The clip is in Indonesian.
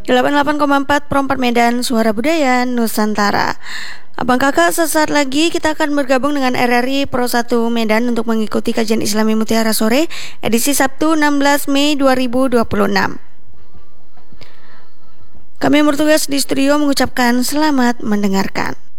88,4 Pro 4 Medan, Suara Budaya Nusantara. Abang kakak, sesaat lagi kita akan bergabung dengan RRI Pro 1 Medan untuk mengikuti kajian Islami Mutiara Sore edisi Sabtu 16 Mei 2026. Kami yang bertugas di studio mengucapkan selamat mendengarkan.